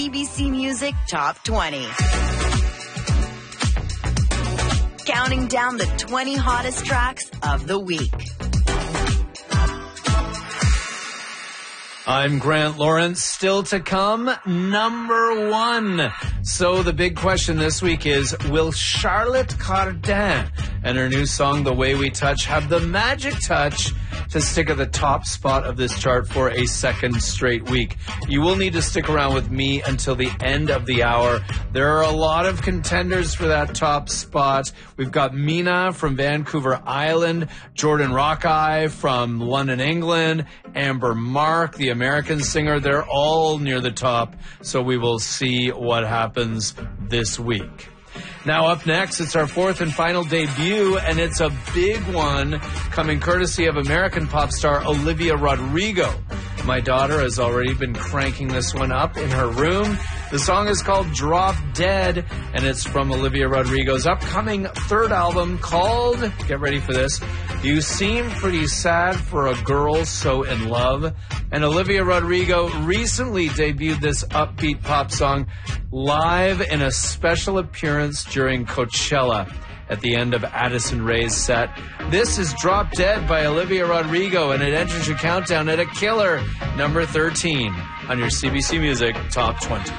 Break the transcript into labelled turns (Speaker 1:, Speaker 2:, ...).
Speaker 1: CBC Music Top 20. Counting down the 20 hottest tracks of the week.
Speaker 2: I'm Grant Lawrence. Still to come, number 1. So the big question this week is, will Charlotte Cardin and her new song, The Way We Touch, have the magic touch to stick at the top spot of this chart for a second straight week? You will need to stick around with me until the end of the hour. There are a lot of contenders for that top spot. We've got Mina from Vancouver Island, Jordan Rockeye from London, England, Amber Mark, the American singer. They're all near the top, so we will see what happens this week. Now up next, it's our 4th and final debut, and it's a big one coming courtesy of American pop star Olivia Rodrigo. My daughter has already been cranking this one up in her room. The song is called Drop Dead, and it's from Olivia Rodrigo's upcoming 3rd album called, get ready for this, You Seem Pretty Sad for a Girl So in Love. And Olivia Rodrigo recently debuted this upbeat pop song live in a special appearance during Coachella at the end of Addison Rae's set. This is Drop Dead by Olivia Rodrigo, and it enters your countdown at a killer number 13 on your CBC Music Top 20.